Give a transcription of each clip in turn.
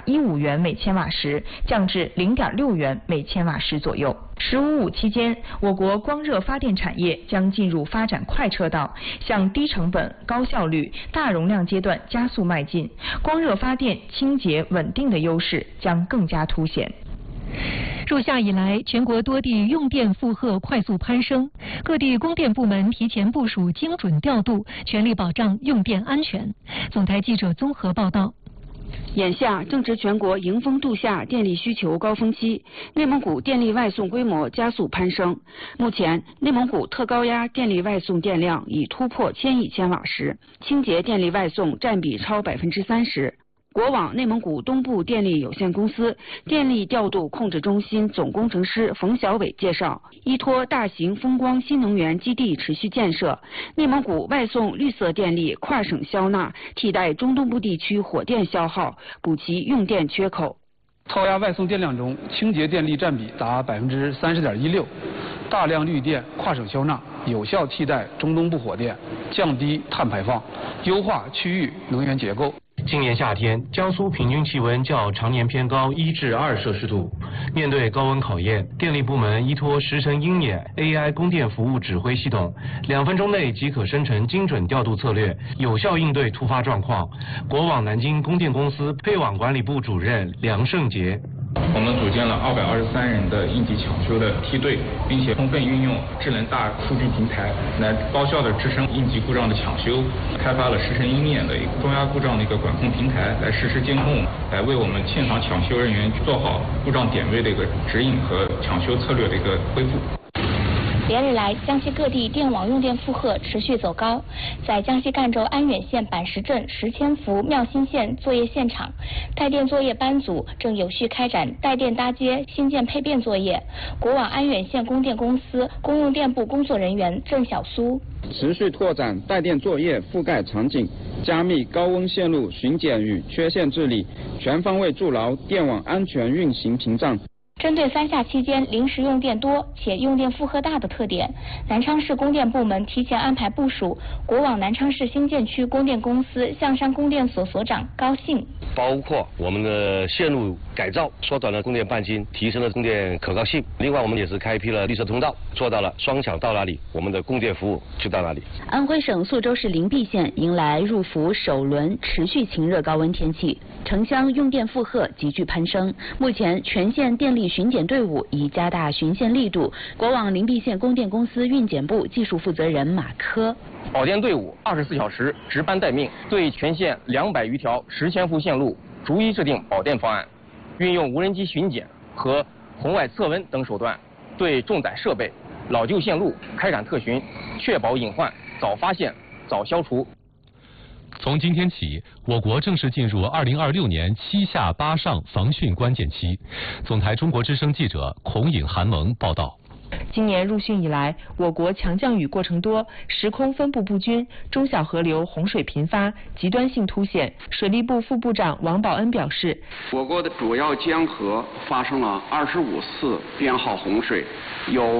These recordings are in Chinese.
0.15元每千瓦时，降至0.6元每千瓦时左右。“15+5”期间，我国光热发电产业将进入发展快车道，向低成本、高效率、大容量阶段加速迈进。光热发电清洁稳定的优势将更加凸显。 入夏以来，全国多地用电负荷快速攀升，各地供电部门提前部署精准调度，全力保障用电安全。总台记者综合报道。 眼下正值全国迎风度夏电力需求高峰期，内蒙古电力外送规模加速攀升。目前，内蒙古特高压电力外送电量已突破1000亿千瓦时，清洁电力外送占比超30%。国网内蒙古东部电力有限公司电力调度控制中心总工程师冯小伟介绍，依托大型风光新能源基地持续建设，内蒙古外送绿色电力跨省消纳，替代中东部地区火电消耗，补齐用电缺口。 高压外送电量中，清洁电力占比达30.16%，大量绿电跨省消纳，有效替代中东部火电，降低碳排放，优化区域能源结构。 今年夏天，江苏平均气温较常年偏高1至2摄氏度。面对高温考验，电力部门依托时辰鹰眼 AI 供电服务指挥系统，2分钟内即可生成精准调度策略，有效应对突发状况。国网南京供电公司配网管理部主任梁胜杰。 我们组建了223人的应急抢修的梯队，并且充分运用智能大数据平台来高效的支撑应急故障的抢修，开发了时辰鹰眼的一个中压故障的一个管控平台，来实时监控，来为我们现场抢修人员做好故障点位的一个指引和抢修策略的一个恢复。 连日来，江西各地电网用电负荷持续走高。在江西赣州安远县板石镇石千福妙新县作业现场，带电作业班组正有序开展带电搭接、新建配变作业。国网安远县供电公司公用电部工作人员郑小苏： 持续拓展带电作业覆盖场景，加密高温线路巡检与缺陷治理，全方位筑牢电网安全运行屏障。 针对3夏期间临时用电多且用电负荷大的特点，南昌市供电部门提前安排部署国网南昌市新建区供电公司象山供电所所长高兴， 包括我们的线路改造，缩短了供电半径，提升了供电可靠性。另外，我们也是开辟了绿色通道，做到了双抢到哪里，我们的供电服务就到哪里。 安徽省宿州市灵璧县迎来入伏首轮持续晴热高温天气，城乡用电负荷急剧攀升。目前，全县电力巡检队伍已加大巡线力度。国网灵璧县供电公司运检部技术负责人马科： 保电队伍24小时值班待命，对全县200余条10千伏线路逐一制定保电方案，运用无人机巡检和红外测温等手段，对重载设备、老旧线路开展特巡，确保隐患早发现、早消除。 从今天起，我国正式进入2026年7夏8上防汛关键期。总台中国之声记者孔颖、韩萌报道。 今年入汛以来，我国强降雨过程多，时空分布不均，中小河流洪水频发，极端性凸显。水利部副部长王宝恩表示， 我国的主要江河发生了25次编号洪水，有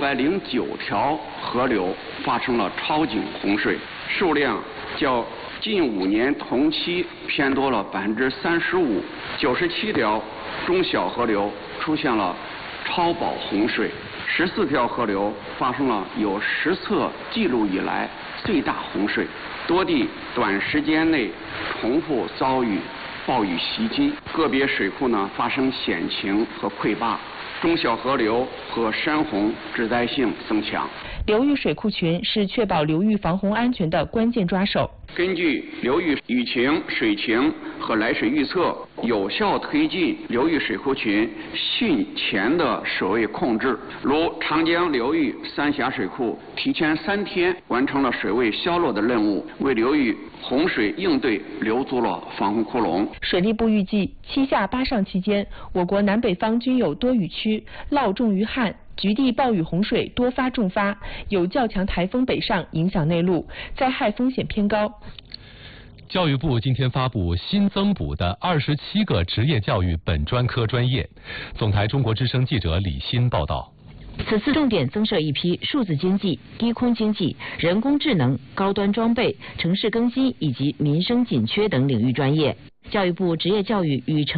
609条河流发生了超警洪水，数量较近5年同期偏多了35%，97条中小河流出现了超保洪水，14条河流发生了有实测记录以来最大洪水，多地短时间内重复遭遇暴雨袭击，个别水库发生险情和溃坝，中小河流和山洪致灾性增强。 流域水库群是确保流域防洪安全的关键抓手。 根据流域雨情、水情和来水预测，有效推进流域水库群汛前的水位控制。如长江流域三峡水库提前3天完成了水位消落的任务，为流域洪水应对留足了防洪窟窿。 水利部预计7夏8上期间，我国南北方均有多雨区，涝重于旱。局地暴雨洪水多发重发，有较强台风北上影响内陆，灾害风险偏高。 教育部今天发布新增补的27个职业教育本专科专业。总台中国之声记者李欣报道。 此次重点增设一批数字经济、低空经济、人工智能、高端装备、城市更新以及民生紧缺等领域专业。教育部职业教育与